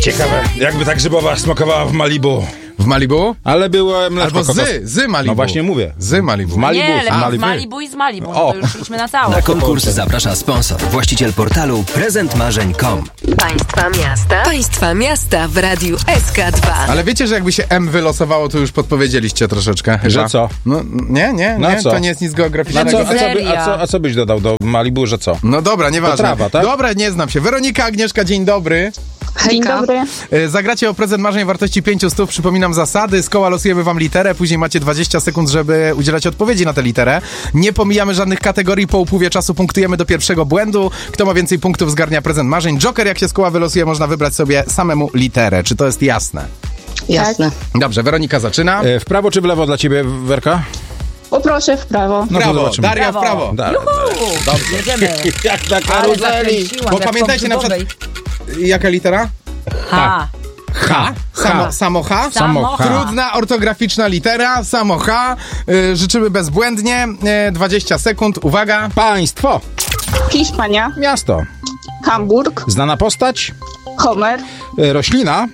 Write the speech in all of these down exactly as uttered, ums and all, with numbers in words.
Ciekawe, jakby ta grzybowa smakowała w Malibu. W Malibu? Ale było mleczko Albo kokos... z, z Malibu. No właśnie mówię. Z Malibu. W Malibu. Nie, A, lepiej w Malibu i z Malibu. No to już szliśmy na całe. Na konkurs zaprasza sponsor, właściciel portalu prezent marzeń kropka com. Państwa miasta. Państwa miasta w Radiu S K dwa. Ale wiecie, że jakby się M wylosowało, to już podpowiedzieliście troszeczkę. Chyba. Że co? No nie, nie, Na nie, co? to nie jest nic A geograficznego. co, a, co by, a, Seria. co, a co byś dodał do Malibu, że co? No dobra, nieważne. To trawa, tak? Dobra, nie znam się. Weronika, Agnieszka, dzień dobry. Dzień dobry. E, Zagracie o prezent marzeń wartości pięćset. Przypominam zasady. Z koła losujemy wam literę, później macie dwadzieścia sekund, żeby udzielać odpowiedzi na tę literę. Nie pomijamy żadnych kategorii, po upływie czasu punktujemy do pierwszego błędu. Kto ma więcej punktów, zgarnia prezent marzeń. Joker, jak się z koła wylosuje, można wybrać sobie samemu literę. Czy to jest jasne? Jasne. Dobrze, Weronika zaczyna. E, w prawo czy w lewo dla ciebie, Werka? Poproszę w prawo. No to Prawo, zobaczymy. Daria w prawo. Da, Dobrze. Jedziemy. jak na Ale karuzeli. zakręciłam, Bo jak pamiętajcie na po przykład... grzybowej. Jaka litera? H. H. Samo, samo H. Samo H. Trudna, ortograficzna litera, samo H. Y, życzymy bezbłędnie. Y, dwadzieścia sekund, uwaga. Państwo. Hiszpania, Miasto. Hamburg, Znana postać. Homer, E, roślina.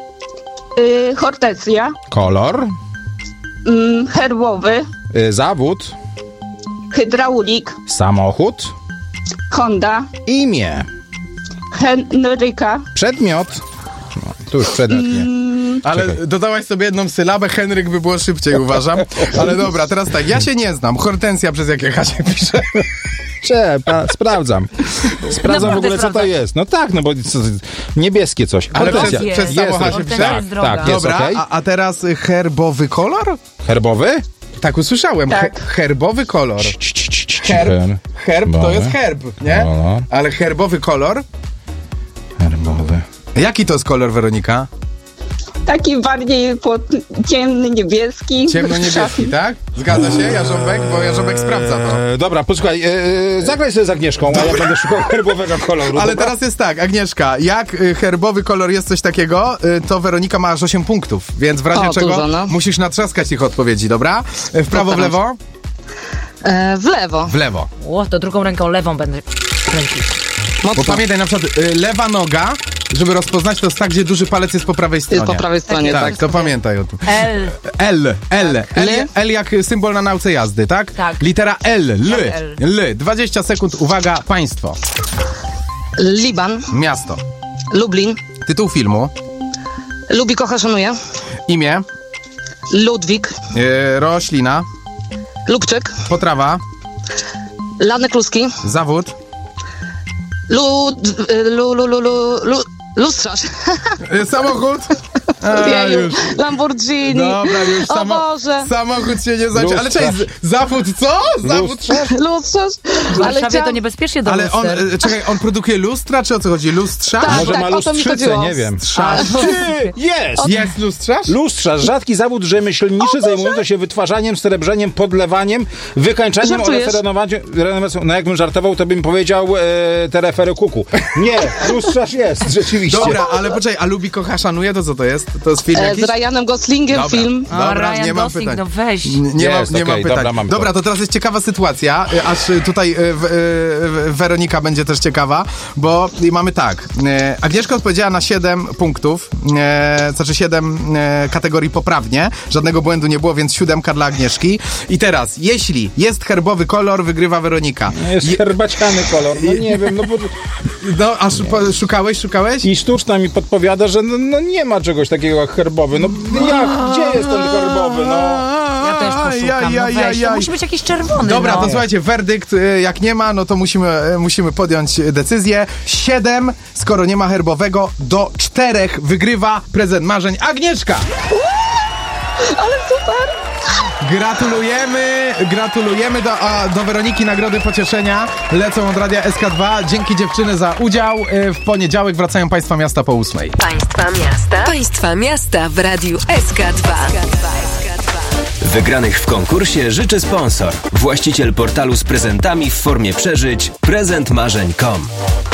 y, Hortensja, Kolor. y, herbowy, E, zawód. hydraulik, Samochód. Honda, Imię. Henryka, Przedmiot. No, tu już przedmiot nie. Ale Czekaj. dodałaś sobie jedną sylabę, Henryk by było szybciej, uważam. Ale dobra, teraz tak, ja się nie znam. Hortensja przez jakie H się pisze? Cze, pa, sprawdzam. Sprawdzam Naprawdę w ogóle, co to sprawdzasz. jest. No tak, no bo co, niebieskie coś. Ale Hortensja. przez, Jest. przez samo H się Hortensja pisze? jest droga. Tak, jest Dobra, okej. a, a teraz y, herbowy kolor? Herbowy? Tak usłyszałem, Tak. He, herbowy kolor. Cii, cii, cii, cii, Herb, her- herb to Herbowy. jest herb, nie? No. Ale herbowy kolor? Herbowy. Jaki to jest kolor, Weronika? taki bardziej pod ciemny, niebieski. Ciemno-niebieski, tak? Zgadza się, Jarząbek? Bo Jarząbek sprawdza to. E, dobra, posłuchaj, e, e, zagraj sobie z Agnieszką, a ja będę szukał herbowego koloru. Ale dobra? teraz jest tak, Agnieszka, jak y, herbowy kolor jest coś takiego, y, to Weronika ma aż osiem punktów, więc w razie O, czego dużo, no. musisz natrzaskać ich odpowiedzi, dobra? Y, W prawo, w lewo? E, w lewo. W lewo. O, to drugą ręką lewą będę kręcić. Bo Mocno. pamiętaj, na przykład y, lewa noga, żeby rozpoznać, to jest tak, gdzie duży palec jest po prawej stronie. Jest po prawej stronie, Tak, tak. to pamiętaj o tym. L. L, L, L, L? L jak symbol na nauce jazdy, tak? Tak. Litera L, L, L. L. dwadzieścia sekund, uwaga, państwo. Liban, Miasto. Lublin, Tytuł filmu. lubi, kocha, szanuje. Imię. Ludwik, Y, roślina. Lubczyk, Potrawa. Lanek Kluski, Zawód. Lud... Lu, lu, lu, lu, lu, lustrarz. Y, samochód. A, Jeju, już. Lamborghini. Dobra, już O samo, Boże. samochód się nie zacznie. Ale Lustrarz. cześć, z- zawód co? Zawód. Lustrze? Lustrarz. W Ale Warszawie chciałam... to niebezpiecznie do Ale on, luster. y, czekaj, on produkuje lustra, czy o co chodzi? Lustrza? Tak, Może tak, ma o to mi lustrzycę, chodziło. nie wiem. Trza. Ty, jest! Jest lustrarz? Lustrarz, rzadki zawód rzemieślniczy zajmujący się wytwarzaniem, srebrzeniem, podlewaniem, wykańczaniem Żartujesz? oraz renowacją. renowacją. No jakbym żartował, to bym powiedział e, te refery kuku. Nie, lustrarz jest, rzeczywiście. Dobra, ale poczekaj, a lubi, kocha, szanuje, to co to jest? To jest film E, jakiś? z Ryanem Goslingiem Dobra. film. O, Dobra, Ryan nie mam Gosling, pytań. no weź. N- Nie, Jest, mam, nie okej, mam pytań. dobra, mam to. Dobra, to teraz jest ciekawa sytuacja, y, aż y, tutaj y, w, y, Weronika będzie też ciekawa, bo y, mamy tak. Y, Agnieszka odpowiedziała na siedem punktów, y, znaczy siedem y, kategorii poprawnie, żadnego błędu nie było, więc siódemka dla Agnieszki. I teraz, jeśli jest herbowy kolor, wygrywa Weronika. Jest Je- herbaciany kolor, no nie wiem, no bo... No, a szu- po- szukałeś, szukałeś? I sztuczna mi podpowiada, że no, no nie ma czegoś takiego jak herbowy. No jak? Gdzie jest ten herbowy? No. Ja też poszukam, no weź. To musi być jakiś czerwony, Dobra, no. to słuchajcie, werdykt, y, jak nie ma, no to musimy, y, musimy podjąć decyzję. Siedem, skoro nie ma herbowego, do czterech wygrywa prezent marzeń Agnieszka! Ale super. Gratulujemy, gratulujemy do, a, do Weroniki nagrody pocieszenia. Lecą od Radia S K dwa. Dzięki dziewczyny za udział. Y, W poniedziałek wracają Państwa miasta po ósmej. Państwa miasta. Państwa miasta w Radiu S K dwa. Wygranych w konkursie życzy sponsor, właściciel portalu z prezentami w formie przeżyć prezent marzeń kropka com.